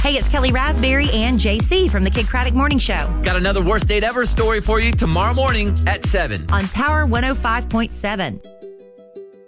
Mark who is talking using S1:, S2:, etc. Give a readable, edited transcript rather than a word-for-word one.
S1: Hey, it's Kelly Raspberry and JC from the Kid Craddock Morning Show.
S2: Got another worst date ever story for you tomorrow morning at 7
S1: on Power 105.7.